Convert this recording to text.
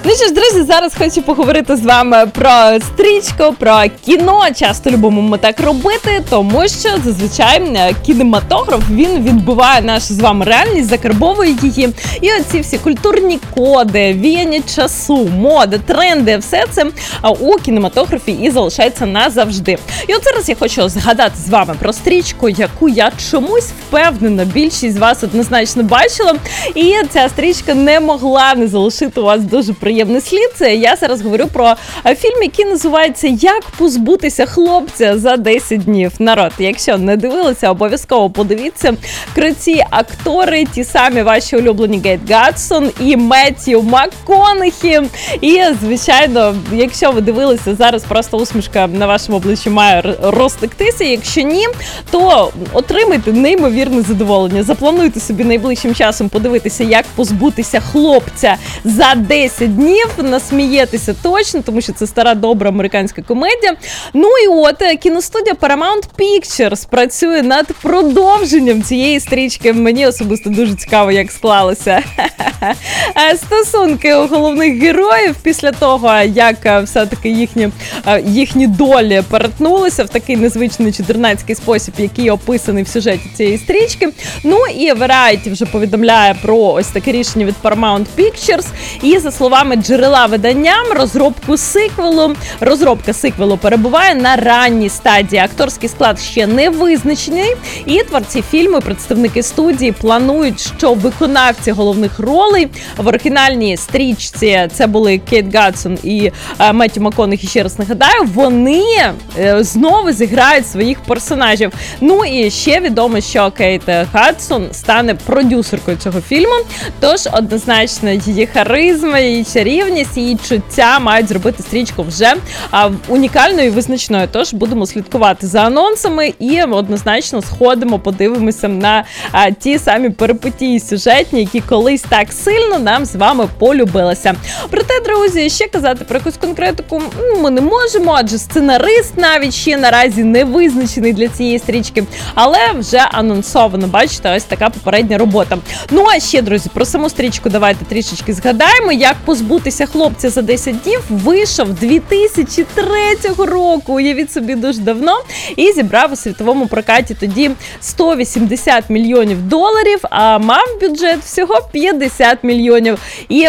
Ну що ж, друзі, зараз хочу поговорити з вами про стрічку, про кіно. Часто любимо ми так робити, тому що зазвичай кінематограф, він відбиває нашу з вами реальність, закарбовує її. І оці всі культурні коди, віяння часу, моди, тренди, все це у кінематографі і залишається назавжди. І от зараз я хочу згадати з вами про стрічку, яку я чомусь впевнена, більшість з вас однозначно бачила. І ця стрічка не могла не залишити у вас дуже приємний слід. Я зараз говорю про фільм, який називається «Як позбутися хлопця за 10 днів». Народ, якщо не дивилися, обов'язково подивіться. Круті актори, ті самі ваші улюблені Кейт Гадсон і Меттью МакКонахі. І, звичайно, якщо ви дивилися, зараз просто усмішка на вашому обличчі має розтектися. Якщо ні, то отримайте неймовірне задоволення. Заплануйте собі найближчим часом подивитися, як позбутися хлопця за 10 днів. Насмієтеся точно, тому що це стара добра американська комедія. Ну і от кіностудія Paramount Pictures працює над продовженням цієї стрічки. Мені особисто дуже цікаво, як склалися стосунки у головних героїв після того, як все-таки їхні долі перетнулися в такий незвичний чудернацький спосіб, який описаний в сюжеті цієї стрічки. Ну і Variety вже повідомляє про ось таке рішення від Paramount Pictures. І за словами джерела виданням, розробка сиквелу перебуває на ранній стадії. Акторський склад ще не визначений. І творці фільму, представники студії планують, що виконавці головних ролей в оригінальній стрічці, це були Кейт Гадсон і Меттью МакКонахі, ще раз нагадаю, вони знову зіграють своїх персонажів. Ну і ще відомо, що Кейт Гадсон стане продюсеркою цього фільму, тож однозначно її харизма, її чарівність, її чуття мають зробити стрічку вже унікальною і визначною. Тож будемо слідкувати за анонсами і однозначно сходимо, подивимося на ті самі перипетії сюжетні, які колись так сильно нам з вами полюбилися. Проте, друзі, ще казати про якусь конкретику ми не можемо, адже сценарист навіть ще наразі не визначений для цієї стрічки, але вже анонсовано, бачите, ось така попередня робота. Ну а ще, друзі, про саму стрічку давайте трішечки згадаємо. «Як позбутися хлопця за 10 днів» вийшов 2003 року, уявіть собі, дуже давно, і зібрав у світовому прокаті тоді $180 мільйонів, а мав бюджет всього $50 мільйонів. І